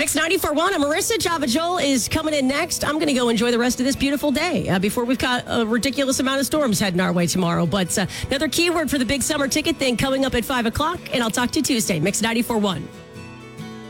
Mix 94.1. I'm Marissa. Java Joel is coming in next. I'm going to go enjoy the rest of this beautiful day before we've got a ridiculous amount of storms heading our way tomorrow. But another keyword for the big summer ticket thing coming up at 5 o'clock, and I'll talk to you Tuesday. Mix 94.1.